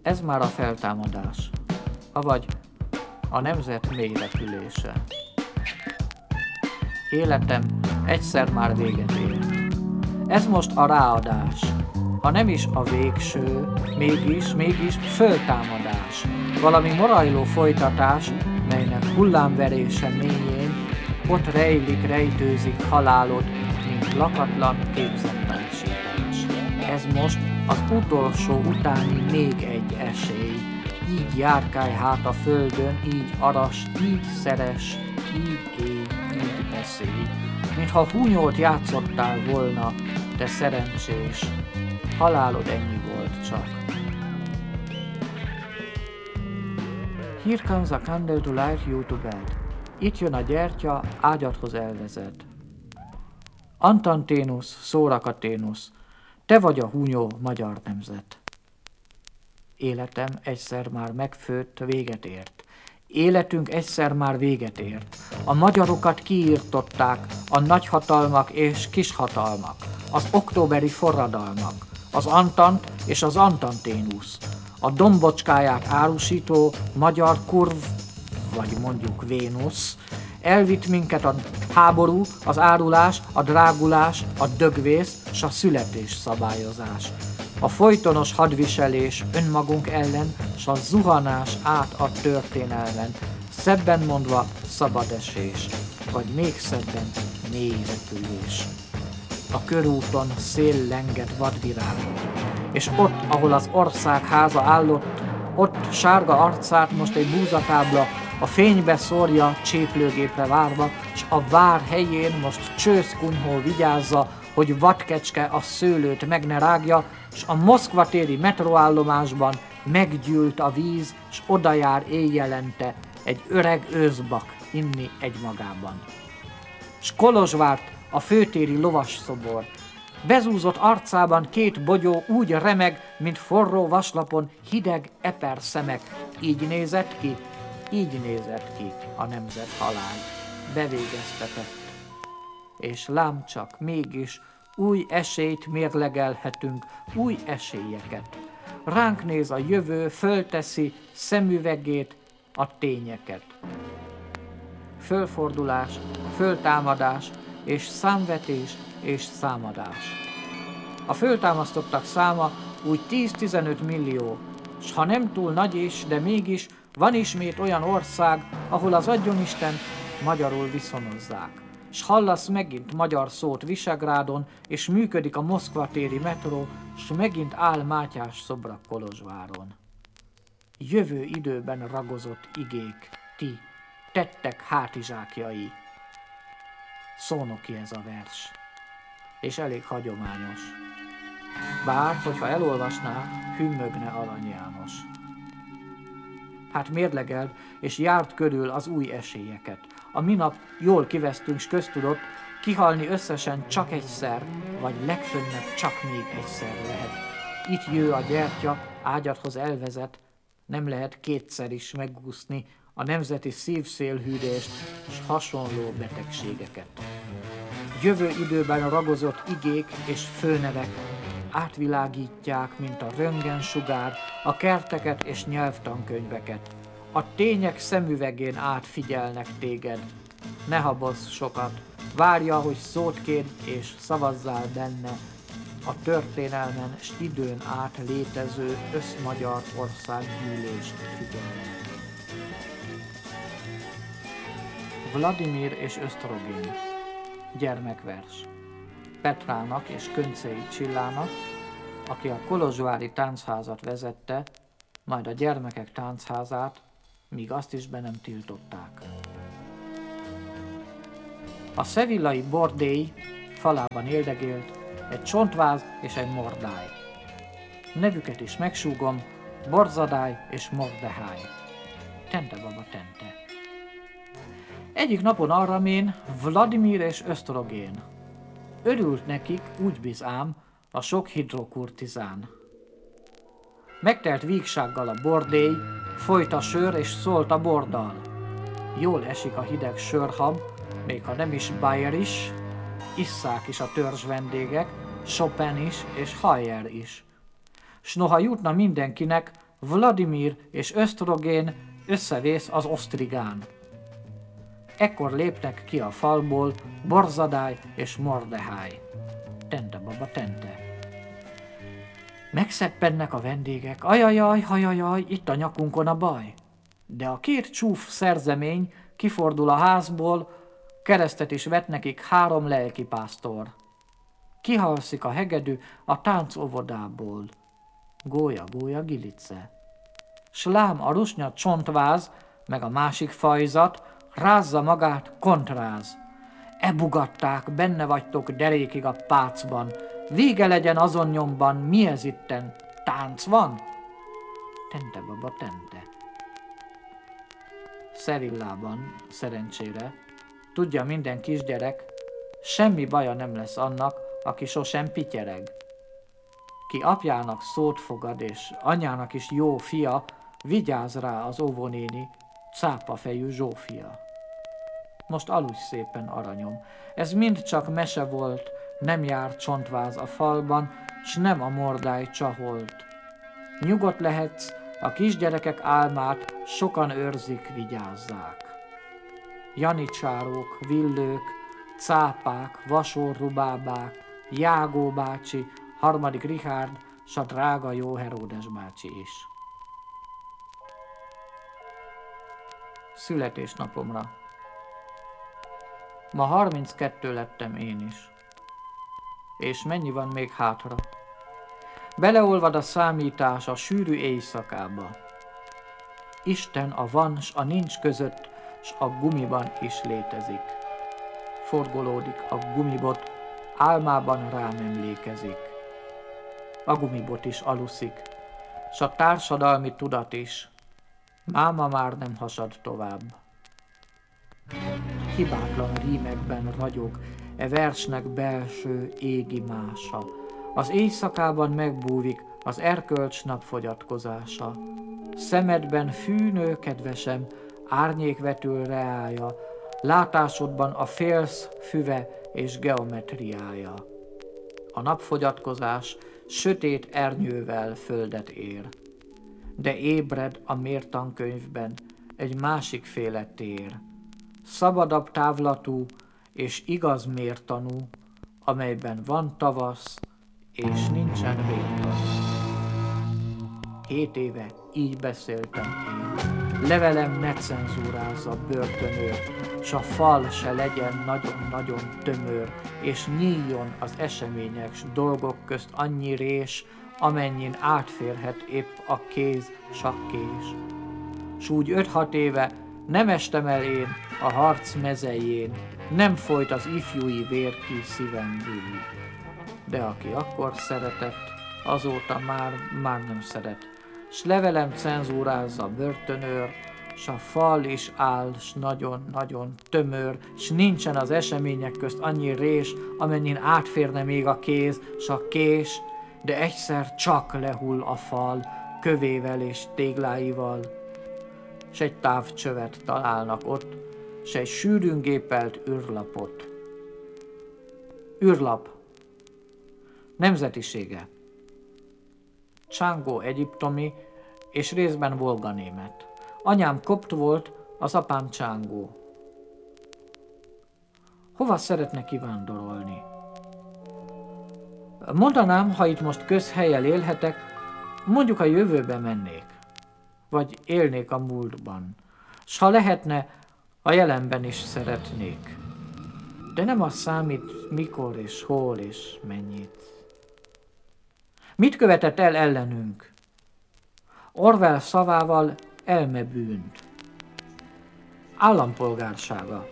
Ez már a feltámadás, avagy a nemzet mélyrepülése. Életem egyszer már véget ért. Ez most a ráadás, ha nem is a végső, mégis föltámadás. Valami morajló folytatás, melynek hullámverése mélyén ott rejtőzik halálod, mint lakatlan képzettársítás. Ez most az utolsó utáni még egy esély. Így járkálj hát a földön, így aras, így szeres, így élj, így beszélj. Mintha húnyolt játszottál volna, te szerencsés, halálod ennyi volt csak. Here comes a candle to light you to bed. Itt jön a gyertya, ágyadhoz elvezet. Antanténusz, Szórakaténusz, te vagy a húnyó magyar nemzet. Életem egyszer már megfőtt, véget ért. Életünk egyszer már véget ért. A magyarokat kiirtották a nagyhatalmak és kishatalmak, az októberi forradalmak, az Antant és az Antanténusz, a dombocskáját árusító magyar kurv, vagy mondjuk Vénusz, elvitt minket a háború, az árulás, a drágulás, a dögvész s a születés szabályozás. A folytonos hadviselés önmagunk ellen, s a zuhanás át a történelmen, szebben mondva szabadesés, vagy még szebben mély repülés. A körúton szél lenget vadvirágot, és ott, ahol az ország háza állott, ott sárga arcát most egy búzatábla a fénybe szórja cséplőgépre várva, s a vár helyén most csőszkunyhó vigyázza, hogy vadkecske a szőlőt meg ne rágja, s a Moszkva téri metroállomásban meggyűlt a víz, s oda jár éjjelente egy öreg őszbak inni egymagában. S Kolozsvárt a főtéri lovasszobor, bezúzott arcában két bogyó úgy remeg, mint forró vaslapon hideg eper szemek. Így nézett ki a nemzet halál, bevégeztetett. És lám csak mégis új esélyt mérlegelhetünk, új esélyeket. Ránk néz a jövő, fölteszi szemüvegét, a tényeket. Fölfordulás, föltámadás és számvetés és számadás. A föltámasztottak száma úgy 10-15 millió, s ha nem túl nagy is, de mégis van ismét olyan ország, ahol az adjonisten magyarul viszonozzák. S hallasz megint magyar szót Visegrádon, és működik a Moszkva téri metró, s megint áll Mátyás szobra Kolozsváron. Jövő időben ragozott igék, ti, tettek hátizsákjai. Szónoki ez a vers, és elég hagyományos. Bár, hogyha elolvasná, hümmögne Arany János. Hát mérlegeld, és járt körül az új esélyeket. A minap jól kivesztünk, s köztudott, kihalni összesen csak egyszer, vagy legfönnebb csak még egyszer lehet. Itt jő a gyertya, ágyadhoz elvezet, nem lehet kétszer is megúszni a nemzeti szívszélhűdést s hasonló betegségeket. Jövő időben ragozott igék és főnevek átvilágítják, mint a röntgensugár, a kerteket és nyelvtankönyveket. A tények szemüvegén át figyelnek téged. Ne habozz sokat, várja, hogy szót kérj és szavazzál benne. A történelmen s időn át létező összmagyar országgyűlést figyelj. Vladimir és Ösztrogén. Gyermekvers. Petrának és Köncei Csillának, aki a kolozsvári táncházat vezette, majd a gyermekek táncházát, míg azt is be nem tiltották. A szevillai bordély falában éldegélt egy csontváz és egy mordály. Nevüket is megsúgom, Borzadály és Mordehály. Tente baba, tente. Egyik napon arra mén Vladimir és Ösztrogén. Örült nekik, úgy bizám, a sok hidrokurtizán. Megtelt vígsággal a bordély, folyt a sör és szólt a borddal. Jól esik a hideg sörhab, még ha nem is Bayer is, isszák is a törzs vendégek, Chopin is és Hayer is. S noha jutna mindenkinek, Vladimir és Ösztrogén összevész az osztrigán. Ekkor lépnek ki a falból Borzadály és Mordeháj. Tente baba, tente. Megszeppennek a vendégek, ajajaj, hajajaj, itt a nyakunkon a baj. De a két csúf szerzemény kifordul a házból, keresztet is vet nekik 3 lelkipásztor. Kihalszik a hegedű a táncovodából. Gólya, gólya, gilice. S lám a rusnya csontváz, meg a másik fajzat, rázza magát kontráz. Ebugatták, benne vagytok derékig a pácban. Vége legyen azon nyomban, mi ez itten? Tánc van? Tente baba, tente. Szerillában, szerencsére, tudja minden kisgyerek, semmi baja nem lesz annak, aki sosem pityereg. Ki apjának szót fogad, és anyának is jó fia, vigyáz rá az óvónéni, cápafejű Zsófia. Most aludj szépen, aranyom, ez mind csak mese volt, nem jár csontváz a falban, s nem a mordály csaholt. Nyugodt lehetsz, a kisgyerekek álmát sokan őrzik, vigyázzák. Janicsárók, villők, cápák, vasorrubábák, Jágó bácsi, 3. Richárd, s a drága jó Heródes bácsi is. Születésnapomra. Ma 32 lettem én is. És mennyi van még hátra? Beleolvad a számítás a sűrű éjszakába. Isten a van s a nincs között, s a gumiban is létezik. Forgolódik a gumibot, álmában rám emlékezik. A gumibot is aluszik, s a társadalmi tudat is. Máma már nem hasad tovább. Hibátlan rímekben ragyog e versnek belső égi mása. Az éjszakában megbúvik az erkölcs napfogyatkozása. Szemedben fűnő kedvesem, árnyék vetül reája, látásodban a félsz füve és geometriája. A napfogyatkozás sötét ernyővel földet ér, de ébred a mértankönyvben egy másikféle tér, szabadabb távlatú és igaz mértanú, amelyben van tavasz és nincsen vértan. 7 éve így beszéltem én, levelem ne cenzúrázza börtönőr, s a fal se legyen nagyon-nagyon tömör, és nyíljon az események s dolgok közt annyi rés, amennyin átférhet épp a kéz s a kés. S úgy 5-6 éve nem estem el én a harc mezején, nem folyt az ifjúi vér ki szívemből. De aki akkor szeretett, azóta már nem szeret, s levelem cenzúrázza a börtönőr, s a fal is áll, s nagyon-nagyon tömör, s nincsen az események közt annyi rés, amennyin átférne még a kéz, s a kés, de egyszer csak lehull a fal, kövével és tégláival, s egy távcsövet találnak ott, s egy sűrűn gépelt űrlapot. Űrlap. Nemzetisége. Csángó egyiptomi és részben volganémet. Anyám kopt volt, az apám csángó. Hova szeretne kivándorolni? Mondanám, ha itt most közhellyel élhetek, mondjuk a jövőbe mennék, vagy élnék a múltban, s ha lehetne, a jelenben is szeretnék. De nem az számít, mikor és hol és mennyit. Mit követett el ellenünk? Orwell szavával elmebűnt. Állampolgársága.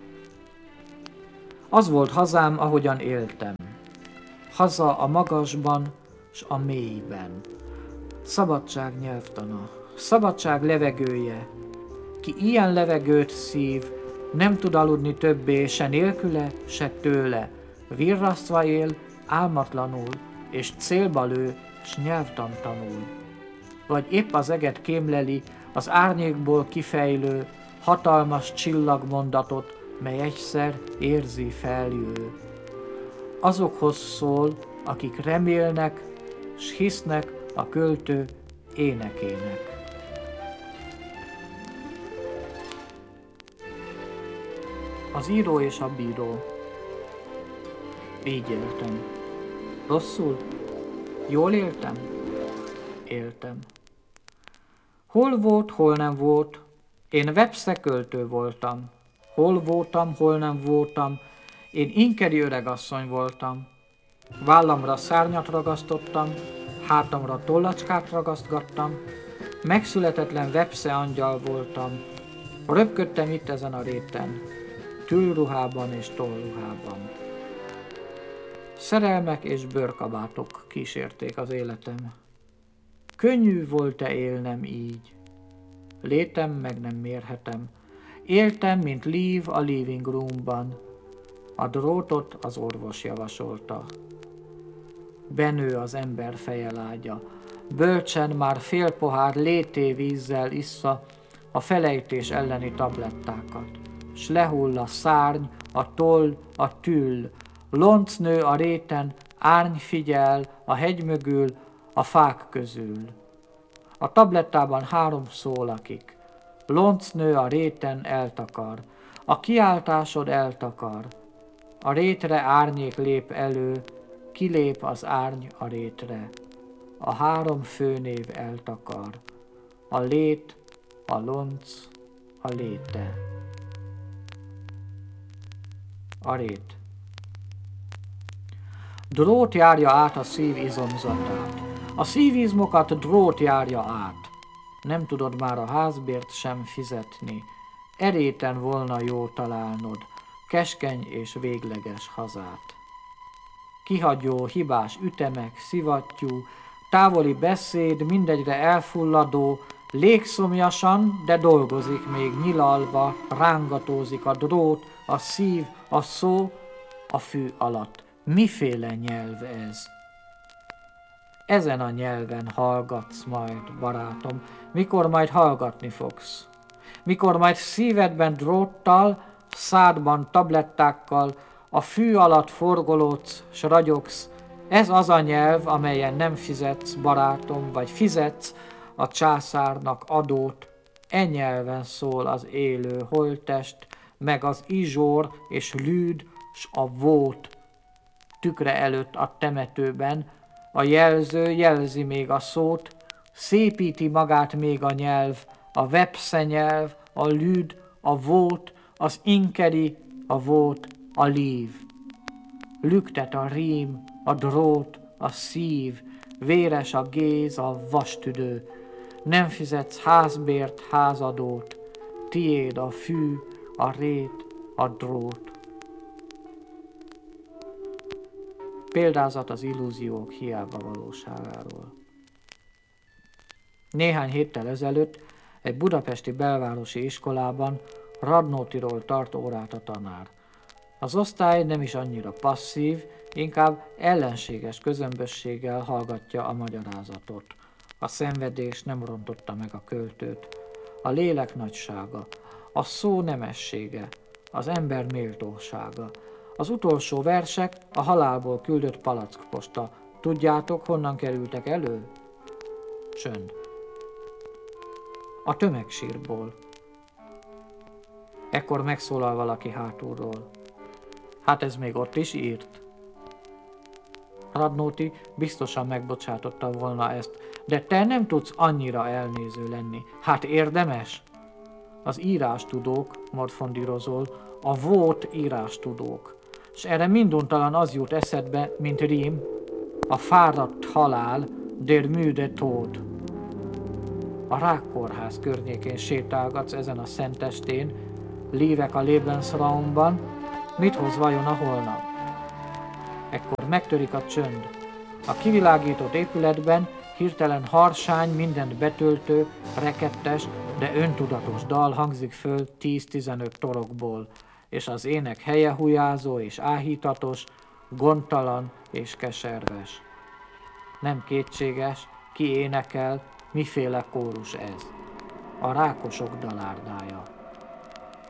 Az volt hazám, ahogyan éltem. Haza a magasban s a mélyben. Szabadság nyelvtana, szabadság levegője. Ki ilyen levegőt szív, nem tud aludni többé, se nélküle, se tőle. Virrasztva él, álmatlanul, és célba lő, s nyelvtan tanul. Vagy épp az eget kémleli, az árnyékból kifejlő, hatalmas csillagmondatot, mely egyszer érzi feljő. Azokhoz szól, akik remélnek, s hisznek a költő énekének. Az író és a bíró. Így éltem. Rosszul? Jól éltem? Éltem. Hol volt, hol nem volt, én Webse költő voltam. Hol voltam, hol nem voltam, én inkeri öregasszony voltam. Vállamra szárnyat ragasztottam, hátamra tollacskát ragasztgattam, megszületetlen Webse angyal voltam. Röpködtem itt ezen a réten, tülruhában és tollruhában. Szerelmek és bőrkabátok kísérték az életem. Könnyű volt-e élnem így? Létem meg nem mérhetem. Éltem, mint Liv a living roomban. A drótot az orvos javasolta. Benő az ember fejelágya. Bölcsen már fél pohár létévízzel issza a felejtés elleni tablettákat. S lehull a szárny, a toll, a tüll. Loncnő a réten, árny figyel a hegy mögül, a fák közül. A tablettában 3 szó lakik. Loncnő a réten eltakar, a kiáltásod eltakar. A rétre árnyék lép elő, kilép az árny a rétre. A 3 főnév eltakar, a lét, a lonc, a léte. A rét. Drót járja át a szív izomzatát. A szívizmokat drót járja át. Nem tudod már a házbért sem fizetni. Eréten volna jó találnod keskeny és végleges hazát. Kihagyó, hibás ütemek, szivattyú, távoli beszéd, mindegyre elfulladó, légszomjasan, de dolgozik még nyilalva, rángatózik a drót, a szív, a szó, a fű alatt. Miféle nyelv ez? Ezen a nyelven hallgatsz majd, barátom, mikor majd hallgatni fogsz. Mikor majd szívedben dróttal, szádban tablettákkal, a fű alatt forgolódsz, s ragyogsz, ez az a nyelv, amelyen nem fizetsz, barátom, vagy fizetsz a császárnak adót. E nyelven szól az élő holttest, meg az izsór és lűd, s a vót. Tükre előtt a temetőben, a jelző jelzi még a szót, szépíti magát még a nyelv, a Webse nyelv, a lűd, a vót, az inkeri, a vót, a lív. Lüktet a rím, a drót, a szív, véres a géz, a vastüdő. Nem fizetsz házbért, házadót, tiéd a fű, a rét, a drót. Példázat az illúziók hiába valóságáról. Néhány héttel ezelőtt egy budapesti belvárosi iskolában Radnótiról tart órát a tanár. Az osztály nem is annyira passzív, inkább ellenséges közömbösséggel hallgatja a magyarázatot. A szenvedés nem rontotta meg a költőt. A lélek nagysága, a szó nemessége, az ember méltósága. Az utolsó versek a halálból küldött palackposta. Tudjátok, honnan kerültek elő? Csönd. A tömegsírból. Ekkor megszólal valaki hátulról. Hát ez még ott is írt. Radnóti biztosan megbocsátotta volna ezt, de te nem tudsz annyira elnéző lenni. Hát érdemes? Az írástudók, morfondírozol, a vót írástudók. S erre minduntalan az jut eszedbe, mint rím, a fáradt halál, der müde Tod. A Rákkórház környékén sétálgatsz ezen a szentestén, lívek a Lebensraumban, mit hoz vajon a holnap? Ekkor megtörik a csönd. A kivilágított épületben hirtelen harsány, mindent betöltő, rekettes, de öntudatos dal hangzik föl 10-15 torokból, és az ének helyehujázó és áhítatos, gondtalan és keserves. Nem kétséges, ki énekel, miféle kórus ez. A rákosok dalárdája.